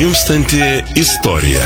Atgimstanti istorija.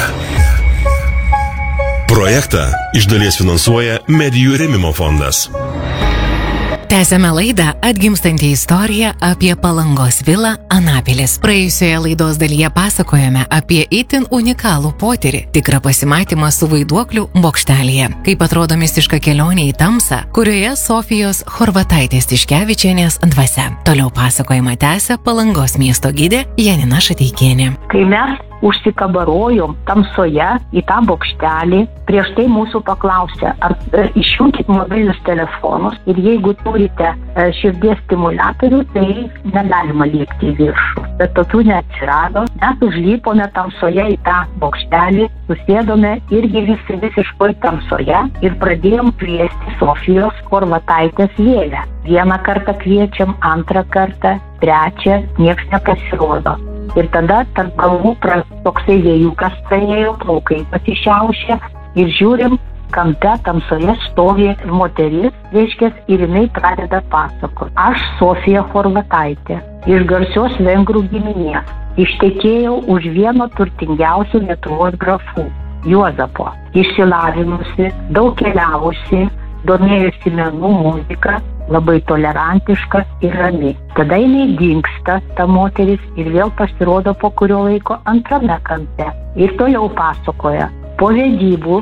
Projektą iš dalies finansuoja Medijų rėmimo fondas. Tęsiame laidą Atgimstanti istorija apie Palangos vilą Anapilis. Praėjusioje laidos dalyje pasakojame apie itin unikalų potyrį, tikrą pasimatymą su vaiduokliu bokštelyje. Kaip atrodo mistiška kelionė į tamsą, kurioje Sofijos Chorvataitės Tiškevičienės dvasia. Toliau pasakojimą tęsia Palangos miesto gidė Janina Šateikienė. Kai mes užsikabarojom tamsoje į tą bokštelį, prieš tai mūsų paklausė, ar išjunkit mobilius telefonus ir jeigu turite širdies stimuliatorių, tai negalima lėkti į viršų. Bet tokių neatsirado. Mes užlypome tamsoje į tą bokštelį, susėdome irgi visiškai tamsoje ir pradėjom kviesti Sofijos Chorvataitės vėlę. Vieną kartą kviečiam, antrą kartą, trečią, nieks nepasirodo. Ir tada tarp galvų toksai vėjukas praėjo, plaukai pasišiaušė ir žiūrim, kampe tamsoje stovi moteris, reiškia, ir jinai pradeda pasakoti. Aš Sofija Chorvataitė, iš garsios vengrų giminės, ištekėjau už vieno turtingiausių Lietuvos grafų, Juozapo. Išsilavinusi, daug keliavusi, domėjusi menų muziką, labai tolerantiška ir rami. Tada jinai dingsta, ta moteris, ir vėl pasirodo po kurio laiko antrame kampe. Ir toliau pasakoja. Po vedybų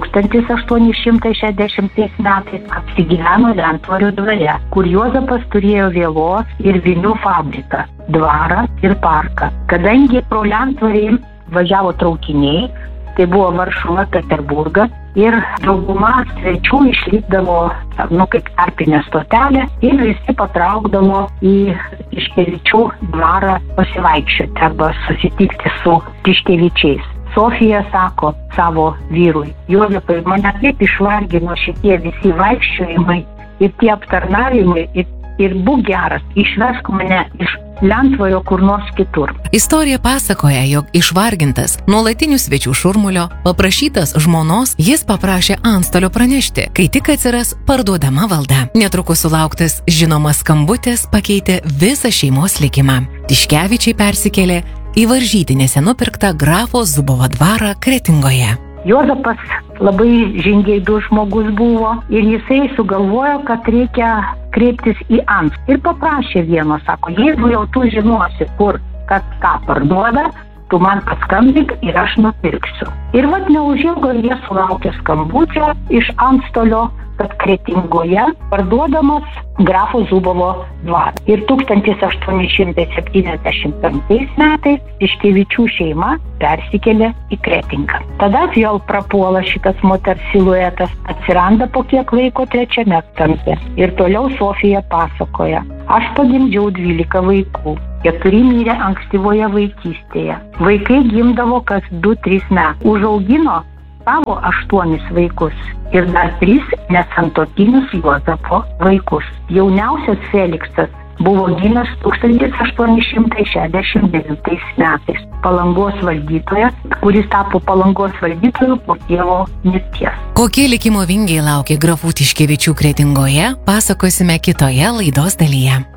1860 metais apsigyveno Lentvario dvare, kur Juozapas turėjo vielos ir vinių fabriką, dvarą ir parką. Kadangi pro Lentvarį važiavo traukiniai, tai buvo Varšuva, Peterburgas, ir dauguma svečių išlipdavo, kaip tarpinė stotelė, ir visi patraukdavo į Tiškevičių dvarą pasivaikščioti arba susitikti su tiškevičiais. Sofija sako savo vyrui: Juozapai, mane taip išvargino šitie visi vaikščiojimai ir tie aptarnavimai, ir būk geras, išvesk mane iš Lentvario kur nors kitur. Istorija pasakoja, jog išvargintas nuolatinių svečių šurmulio, paprašytas žmonos, jis paprašė antstolio pranešti, kai tik atsiras parduodama valda. Netrukus sulauktas žinomas skambutis pakeitė visą šeimos likimą. Tiškevičiai persikėlė į varžytinėse nupirktą grafo Zubovo dvarą Kretingoje. Juozapas labai žingeidus žmogus buvo ir jisai sugalvojo, kad reikia kreiptis į antstolį. Ir paprašė vieno, sako, jeigu jau tu žinosi, kur kas ką parduoda, tu man paskambink ir aš nupirksiu. Ir neužilgo jie sulaukė skambučio iš antstolio, kad Kretingoje parduodamas grafo Zubovo dvaras. Ir 1875 metais Tiškevičių šeima persikėlė į Kretingą. Tada vėl prapuola šitas moters siluetas, atsiranda po kiek laiko trečiame kampe. Ir toliau Sofija pasakoja: aš pagimdžiau 12 vaikų. 4 mirė ankstyvoje vaikystėje. Vaikai gimdavo kas 2-3 metai. Užaugino savo 8 vaikus ir dar 3 nesantuokinius Juozapo vaikus. Jauniausias Feliksas buvo gimęs 1869 metais. Palangos valdytojas, kuris tapo Palangos valdytoju po tėvo mirties. Kokie likimo vingiai laukia grafų Tiškevičių Kretingoje, pasakosime kitoje laidos dalyje.